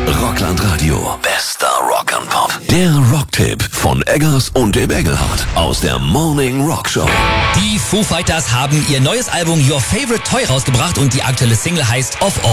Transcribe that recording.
Rockland Radio. Bester Rock and Pop. Der Rocktipp von Eggers und dem Engelhardt aus der Morning Rock Show. Die Foo Fighters haben ihr neues Album Your Favorite Toy rausgebracht und die aktuelle Single heißt Off.